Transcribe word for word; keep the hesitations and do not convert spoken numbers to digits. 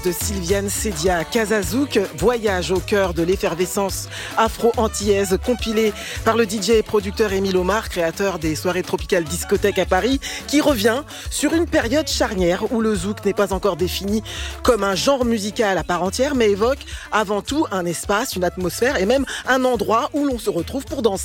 De Sylviane Sedia, Casazouk, voyage au cœur de l'effervescence afro-antillaise compilée par le D J et producteur Émile Omar, créateur des soirées tropicales discothèques à Paris, qui revient sur une période charnière où le zouk n'est pas encore défini comme un genre musical à part entière, mais évoque avant tout un espace, une atmosphère et même un endroit où l'on se retrouve pour danser.